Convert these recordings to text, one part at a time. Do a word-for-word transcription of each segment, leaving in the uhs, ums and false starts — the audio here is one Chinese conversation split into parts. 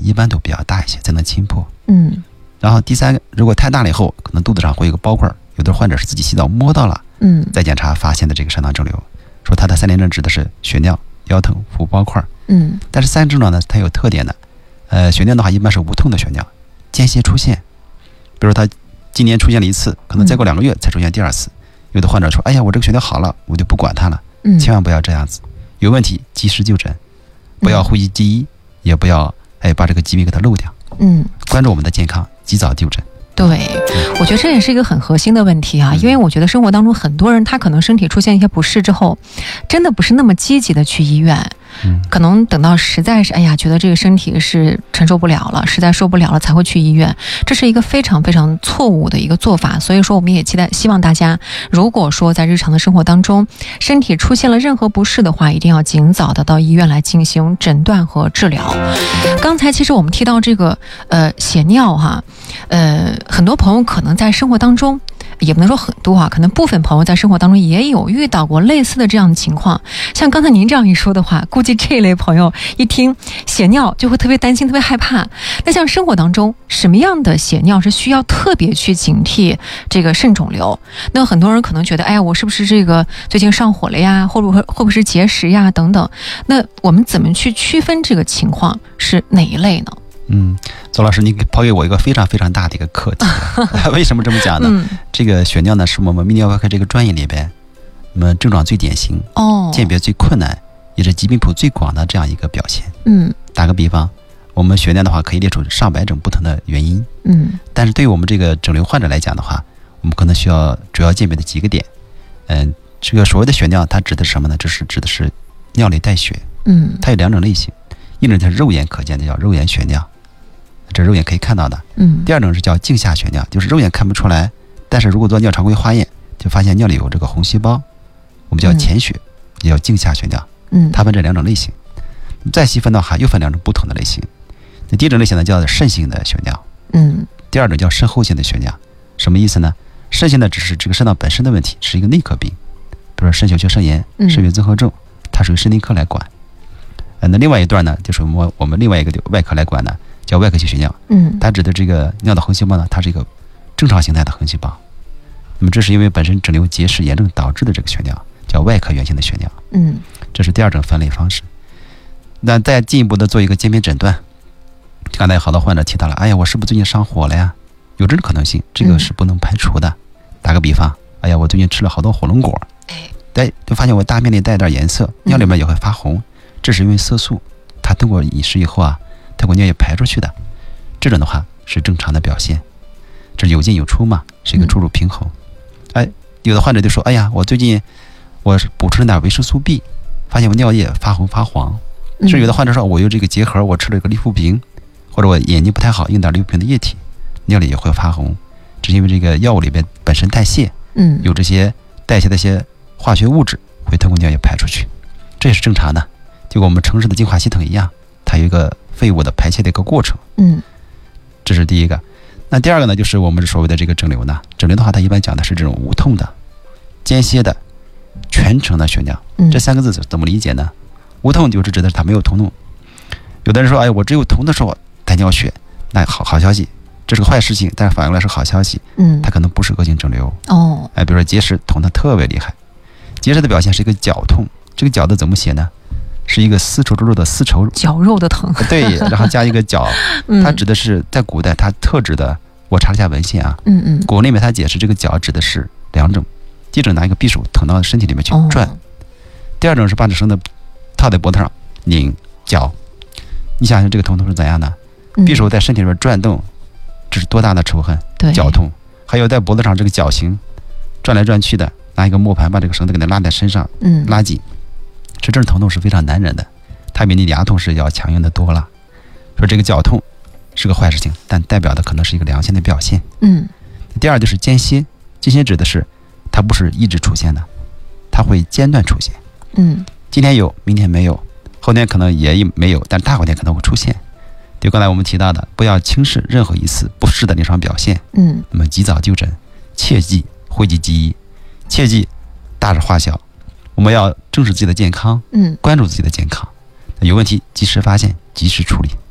一般都比较大一些，才能清破。 嗯。 然后第三个，如果太大了以后，可能肚子上会有个包块，有的患者是自己洗澡摸到了， 嗯， 再检查发现的这个肾脏肿瘤，说他的三联症指的是血尿、腰疼、腹部包块。 嗯， 但是三症状呢，它有特点的，呃，血尿的话一般是无痛的血尿，间歇出现，比如他今年出现了一次，可能再过两个月才出现第二次。嗯、有的患者说：“哎呀，我这个血尿好了，我就不管它了。” 嗯， 千万不要这样子，有问题及时就诊，不要讳疾忌医，也不要哎把这个疾病给它漏掉。 嗯， 关注我们的健康，及早就诊。 对，我觉得这也是一个很核心的问题啊，因为我觉得生活当中很多人他可能身体出现一些不适之后，真的不是那么积极的去医院。 嗯， 可能等到实在是哎呀觉得这个身体是承受不了了，实在受不了了才会去医院，这是一个非常非常错误的一个做法。所以说我们也期待希望大家，如果说在日常的生活当中身体出现了任何不适的话，一定要尽早的到医院来进行诊断和治疗。刚才其实我们提到这个呃血尿哈，呃很多朋友可能在生活当中，也不能说很多啊，可能部分朋友在生活当中也有遇到过类似的这样的情况。像刚才您这样一说的话，估计这类朋友一听血尿就会特别担心，特别害怕。那像生活当中什么样的血尿是需要特别去警惕这个肾肿瘤？那很多人可能觉得，哎呀，我是不是这个最近上火了呀？会不会会不会是结石呀？等等。那我们怎么去区分这个情况是哪一类呢？ 嗯，邹老师，你抛给我一个非常非常大的一个课题。为什么这么讲呢？嗯、这个血尿呢，是我们泌尿外科这个专业里边，那么症状最典型、哦，鉴别最困难，也是疾病谱最广的这样一个表现。嗯，打个比方，我们血尿的话可以列出上百种不同的原因。嗯，但是对于我们这个肿瘤患者来讲的话，我们可能需要主要鉴别的几个点。嗯，这个所谓的血尿，它指的是什么呢？这是指的是尿里带血。嗯，它有两种类型，一种是肉眼可见的，叫肉眼血尿。这肉眼可以看到的，嗯。第二种是叫镜下血尿，就是肉眼看不出来，但是如果做尿常规化验，就发现尿里有这个红细胞，我们叫潜血，也叫镜下血尿。嗯，它分这两种类型。再细分的话，又分两种不同的类型。那第一种类型呢，叫做肾性的血尿，嗯。第二种叫肾后性的血尿，什么意思呢？肾性的只是这个肾脏本身的问题，是一个内科病，比如说肾球菌肾炎、肾源综合症，它属于肾内科来管。呃，那另外一段呢，就是我们我们另外一个外科来管呢。叫外科性血尿，嗯，它指的这个尿的横细胞呢，它是一个正常形态的横细胞。那么这是因为本身肿瘤结石炎症导致的这个血尿，叫外科源性的血尿，嗯，这是第二种分类方式。那再进一步的做一个鉴别诊断，刚才有好多患者提到了，哎呀，我是不是最近上火了呀？有这种可能性，这个是不能排除的。嗯、打个比方，哎呀，我最近吃了好多火龙果，哎，就发现我大便里带点颜色，尿里面也会发红，这是因为色素，它通过饮食以后啊。通过尿液排出去的，这种的话是正常的表现，这有进有出嘛，是一个出入平衡。哎，有的患者就说：“哎呀，我最近我补充了点维生素 B， 发现我尿液发红发黄。”甚至有的患者说：“我有这个结核，我吃了一个利福平，或者我眼睛不太好，用点利福平的液体，尿里也会发红，这是因为这个药物里边本身代谢，嗯，有这些代谢的一些化学物质会通过尿液排出去，这也是正常的，就跟我们城市的净化系统一样，它有一个。”废物的排泄的一个过程，嗯，这是第一个。那第二个呢，就是我们所谓的这个肿瘤呢，肿瘤的话，它一般讲的是这种无痛的、间歇的、全程的血尿。嗯、这三个字怎么理解呢？无痛就是指的是它没有痛痛。有的人说，哎，我只有痛的时候才尿血，那好好消息，这是个坏事情，但是反过来是好消息。嗯，它可能不是恶性肿瘤。哦，哎，比如说结石痛得特别厉害，结石的表现是一个绞痛，这个绞的怎么写呢？是一个丝绸之路的丝绸， 绞肉的疼。 对，然后加一个绞，它指的是在古代它特指的，我查了一下文献啊，嗯嗯，古里面它解释这个绞指的是两种，第一种拿一个匕首捅到身体里面去转，哦、第二种是把这绳子套在脖子上拧绞。你想想这个疼痛是怎样的？匕首在身体里面转动，这是多大的仇恨？对，绞痛。还有在脖子上这个绞刑，转来转去的，拿一个磨盘把这个绳子给它拉在身上，嗯，拉紧。这阵疼痛是非常难忍的，它比你牙痛是要强硬的多了。说这个绞痛是个坏事情，但代表的可能是一个良性的表现。嗯。第二就是间歇，间歇指的是它不是一直出现的，它会间断出现。嗯。今天有，明天没有，后天可能也没有，但大后天可能会出现。就刚才我们提到的，不要轻视任何一次不适的临床表现。嗯。那么及早就诊，切忌讳疾忌医，切忌大事化小。我们要正视自己的健康，嗯，关注自己的健康，有问题及时发现，及时处理，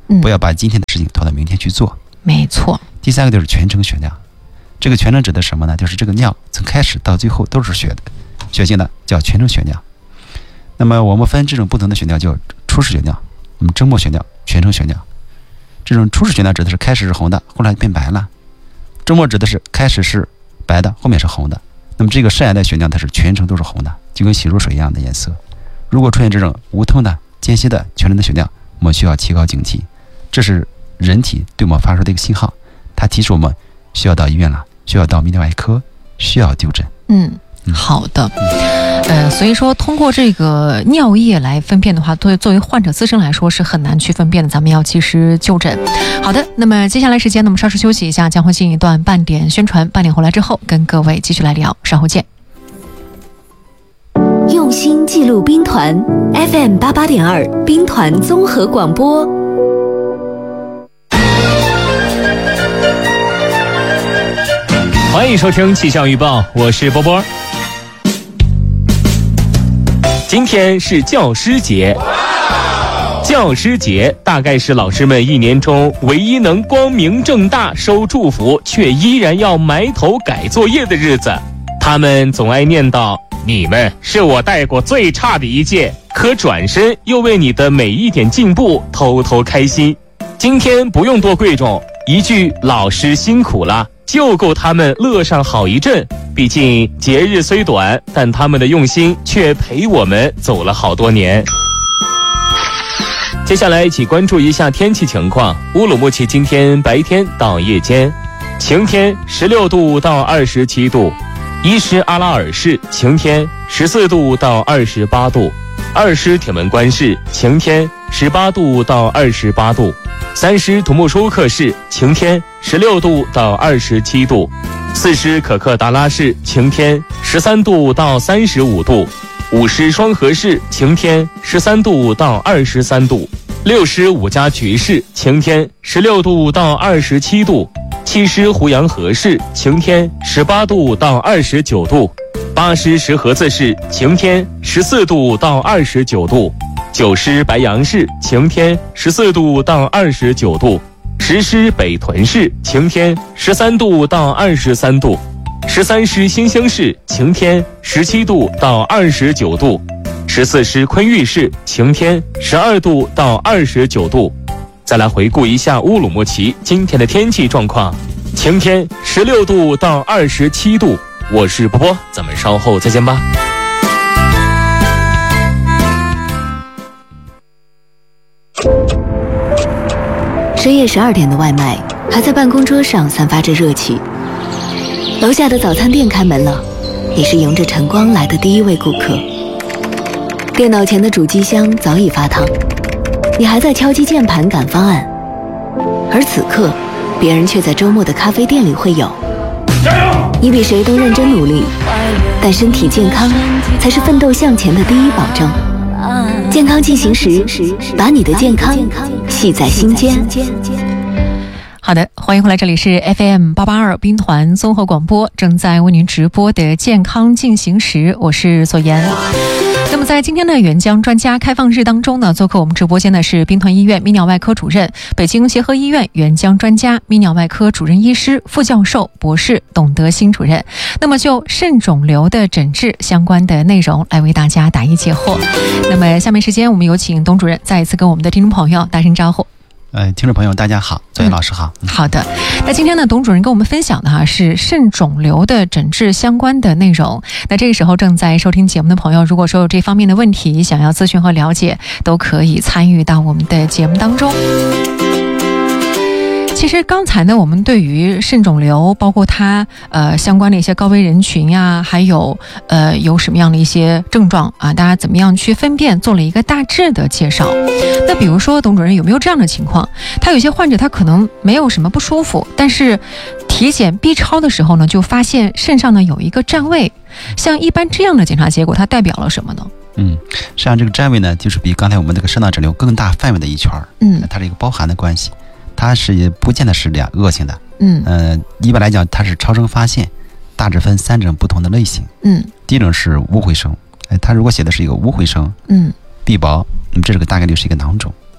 嗯， 不要把今天的事情拖到明天去做。 没错。 第三个就是全程血尿，这个全程指的什么呢？就是这个尿从开始到最后都是血的，血性的叫全程血尿。那么我们分这种不同的血尿叫初始血尿，那么周末血尿、全程血尿。这种初始血尿指的是开始是红的，后来变白了；周末指的是开始是白的，后面是红的。那么这个肾癌的血尿它是全程都是红的，就跟洗乳水一样的颜色。如果出现这种无痛的、间歇的全程的血尿，我们需要提高警惕，这是人体对我们发出的一个信号，它提示我们需要到医院了，需要到泌尿外科，需要就诊。 嗯，好的。呃，所以说通过这个尿液来分辨的话，对作为患者自身来说是很难去分辨的，咱们要及时就诊。好的，那么接下来时间呢，我们稍事休息一下，将会进一段半点宣传，半点回来之后跟各位继续来聊，稍后见。 用心记录兵团 F M 八八点二兵团综合广播。 欢迎收听气象预报，我是波波。今天是教师节，教师节大概是老师们一年中唯一能光明正大收祝福，却依然要埋头改作业的日子。他们总爱念叨，你们是我带过最差的一届，可转身又为你的每一点进步偷偷开心。今天不用多贵重，一句老师辛苦了就够他们乐上好一阵。毕竟节日虽短，但他们的用心却陪我们走了好多年。接下来一起关注一下天气情况。乌鲁木齐今天白天到夜间晴天，十六度到二十七度；伊什阿拉尔市晴天，十四度到二十八度；二师铁门关市晴天，十八度到二十八度；三师土木舒克市晴天，十六度到二十七度；四师可克达拉市晴天，十三度到三十五度；五师双河市晴天，十三度到二十三度；六师五家渠市晴天，十六度到二十七度；七师胡杨河市晴天，十八度到二十九度；八师石河子市晴天，十四度到二十九度；九师白杨市晴天，十四度到二十九度；十师北屯市晴天，十三度到二十三度；十三师新兴市晴天，十七度到二十九度；十四师昆玉市晴天，十二度到二十九度。再来回顾一下乌鲁木齐今天的天气状况：晴天，十六度到二十七度。我是波波，咱们稍后再见吧。 深夜十二点的外卖还在办公桌上散发着热气，楼下的早餐店开门了，你是迎着晨光来的第一位顾客。电脑前的主机箱早已发烫，你还在敲击键盘赶方案，而此刻别人却在周末的咖啡店里会友。你比谁都认真努力，但身体健康才是奋斗向前的第一保证。健康进行时，把你的健康系在心间。 好的，欢迎回来，这里是 F M 八八二兵团综合广播，正在为您直播的健康进行时，我是左岩。那么在今天的援疆专家开放日当中呢，做客我们直播间的是兵团医院泌尿外科主任、北京协和医院援疆专家、泌尿外科主任医师、副教授、博士董德兴主任。那么就肾肿瘤的诊治相关的内容来为大家答疑解惑。那么下面时间我们有请董主任再一次跟我们的听众朋友打声招呼。 呃，听众朋友大家好，左岩老师好、 嗯、好的。那今天呢，董主任跟我们分享的哈是肾肿瘤的诊治相关的内容。那这个时候正在收听节目的朋友，如果说有这方面的问题想要咨询和了解，都可以参与到我们的节目当中。其实刚才呢，我们对于肾肿瘤，包括它呃相关的一些高危人群呀，还有呃有什么样的一些症状啊，大家怎么样去分辨，做了一个大致的介绍。那比如说，董主任有没有这样的情况？他有些患者他可能没有什么不舒服，但是体检 B 超的时候呢，就发现肾上呢有一个占位。像一般这样的检查结果，它代表了什么呢？ 嗯，实际上这个占位呢，就是比刚才我们这个肾脏肿瘤更大范围的一圈。嗯，它是一个包含的关系。它是不见得是两恶性的，嗯，呃，一般来讲它是超声发现，大致分三种不同的类型，嗯，第一种是无回声，哎，它如果写的是一个无回声，嗯，壁薄，那么这个大概率是一个囊肿，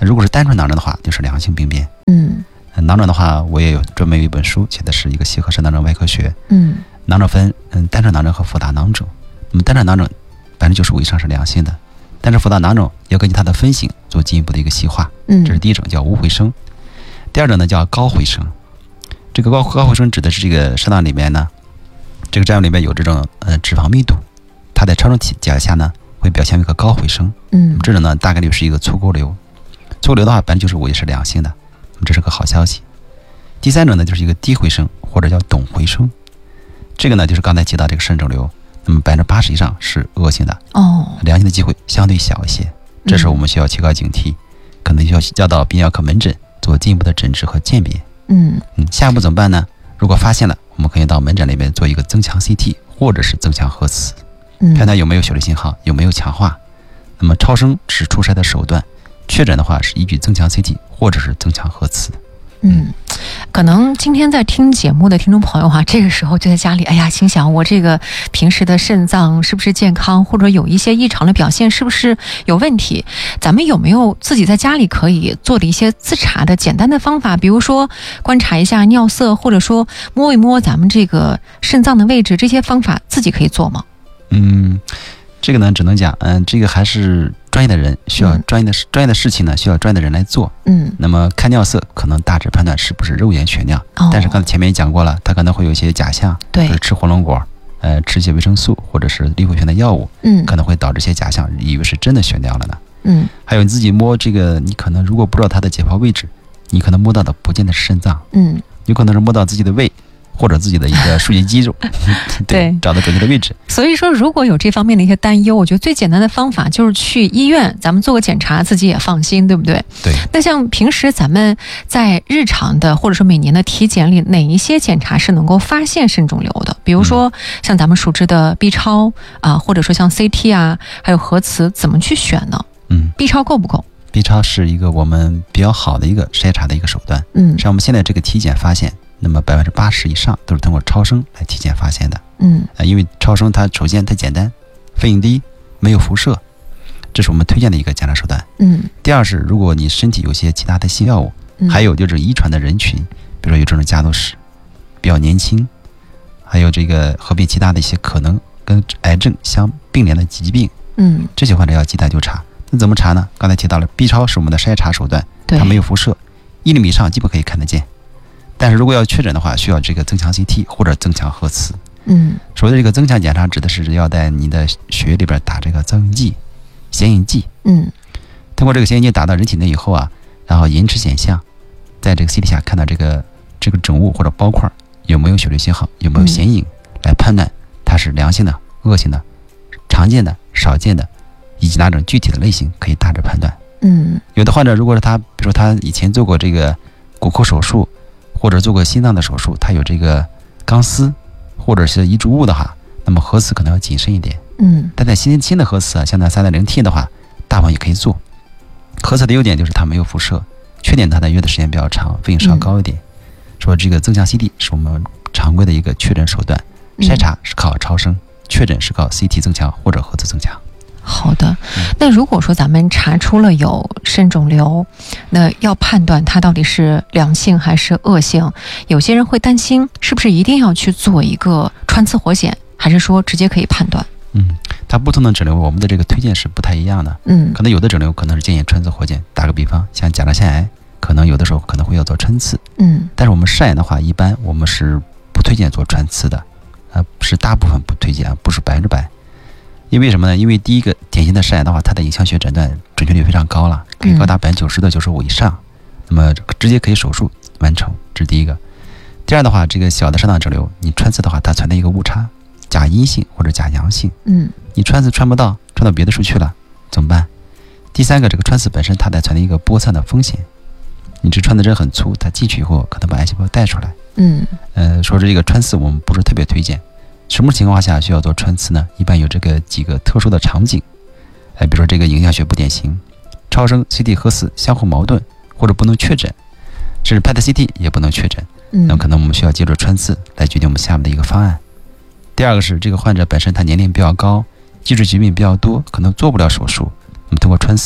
如果是单纯囊肿的话，就是良性病变。 嗯， 囊肿的话，我也有专门有一本书，写的是一个协和式囊肿外科学。 嗯， 囊肿分嗯单纯囊肿和复杂囊肿。那么单纯囊肿百分之九十五以上是良性的，但是复杂囊肿要根据它的分型做进一步的一个细化。 嗯， 这是第一种叫无回声，第二种呢叫高回声。这个高高回声指的是这个肾脏里面呢，这个占有里面有这种呃脂肪密度，它在超声体检下呢会表现为一个高回声。 嗯， 这种呢大概率是一个粗沟瘤，粗沟瘤的话百分之九十五也是良性的，这是个好消息。第三种呢就是一个低回声或者叫懂回声，这个呢就是刚才提到这个肾肿瘤，那么百分之八十以上是恶性的， 哦， 良性的机会相对小一些，这时候我们需要提高警惕，可能需要要到泌尿科门诊做进一步的诊治和鉴别。 嗯嗯，下一步怎么办呢？如果发现了，我们可以到门诊里面做一个增强 C T 或者是增强核磁， 嗯， 看它有没有血流信号，有没有强化。那么超声是初筛的手段，确诊的话是依据增强 C T 或者是增强核磁。 嗯，可能今天在听节目的听众朋友哈、啊，这个时候就在家里，哎呀，心想我这个平时的肾脏是不是健康，或者有一些异常的表现是不是有问题？咱们有没有自己在家里可以做的一些自查的简单的方法？比如说观察一下尿色，或者说摸一摸咱们这个肾脏的位置，这些方法自己可以做吗？ 嗯，这个呢只能讲，嗯，这个还是专业的人需要专业的、嗯、专业的事情呢，需要专业的人来做。嗯，那么看尿色可能大致判断是不是肉眼血尿，哦、但是刚才前面也讲过了，它可能会有一些假象， 对， 就是吃火龙果，呃，吃一些维生素或者是利回旋的药物，嗯，可能会导致一些假象，以为是真的血尿了呢。嗯，还有你自己摸这个，你可能如果不知道它的解剖位置，你可能摸到的不见得是肾脏，嗯，有可能是摸到自己的胃。或者自己的一个竖脊肌肉，对，对，找到准确的位置。 所以说，如果有这方面的一些担忧，我觉得最简单的方法就是去医院，咱们做个检查，自己也放心，对不对？ 对。 那像平时咱们在日常的或者说每年的体检里，哪一些检查是能够发现肾肿瘤的？比如说像咱们熟知的 B 超啊，或者说像 C T 啊，还有核磁，怎么去选呢？嗯 ，B 超够不够 ？B 超是一个我们比较好的一个筛查的一个手段。嗯，像我们现在这个体检发现。那么百分之八十以上都是通过超声来体检发现的。嗯，呃，因为超声它首先它简单，费用低，没有辐射，这是我们推荐的一个检查手段。嗯，第二是如果你身体有些其他的新药物，嗯、还有就是遗传的人群，比如说有这种家族史，比较年轻，还有这个合并其他的一些可能跟癌症相并联的疾病，嗯，这些患者要忌惮就查。那怎么查呢？刚才提到了 B 超是我们的筛查手段，它没有辐射，一厘米以上基本可以看得见。但是如果要确诊的话，需要这个增强 C T 或者增强核磁。嗯，所谓的这个增强检查，指的是要在你的血液里边打这个增益剂、显影剂。嗯，通过这个显影剂打到人体内以后啊，然后延迟显像，在这个 C T 下看到这个这个肿物或者包块有没有血流信号，有没有显影，嗯、来判断它是良性的、恶性的、常见的、少见的，以及哪种具体的类型可以大致判断。嗯，有的患者如果是他，比如说他以前做过这个骨科手术。或者做过心脏的手术，它有这个钢丝或者是遗珠物的话，那么核磁可能要谨慎一点。嗯，但在新新的核磁啊，像那 三点零 T 的话，大部分也可以做。核磁的优点就是它没有辐射，缺点它的约的时间比较长，费用稍高一点。嗯、说这个增强 C T 是我们常规的一个确诊手段，筛查是靠超声，确诊是靠 C T 增强或者核磁增强。 好的，那如果说咱们查出了有肾肿瘤，那要判断它到底是良性还是恶性，有些人会担心是不是一定要去做一个穿刺活检，还是说直接可以判断？ 嗯，它不同的肿瘤我们的这个推荐是不太一样的。嗯，可能有的肿瘤可能是建议穿刺活检，打个比方，像甲状腺癌，可能有的时候可能会要做穿刺。嗯，但是我们肾癌的话，一般我们是不推荐做穿刺的，呃，是大部分不推荐，不是百分之百。因为什么呢？因为第一个典型的肾癌的话，它的影像学诊断准确率非常高了，可以高达百分之九十到九十五以上，那么直接可以手术完成，这是第一个。第二的话，这个小的肾脏肿瘤，你穿刺的话，它存在一个误差，假阴性或者假阳性，嗯，你穿刺穿不到，穿到别的处去了，怎么办？第三个，这个穿刺本身它在存在一个播散的风险，你这穿的针很粗，它进去以后可能把癌细胞带出来，嗯，呃，说这个穿刺我们不是特别推荐。什么情况下需要做穿刺呢？一般有这个几个特殊的场景，哎，比如说这个影像学不典型，超声、C T、核磁相互矛盾，或者不能确诊，甚至 P E T C T 也不能确诊，那么可能我们需要借助穿刺来决定我们下面的一个方案。第二个是这个患者本身他年龄比较高，基础疾病比较多，可能做不了手术，我们通过穿刺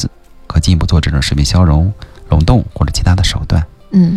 可进一步做这种食品消融、溶冻或者其他的手段。 嗯。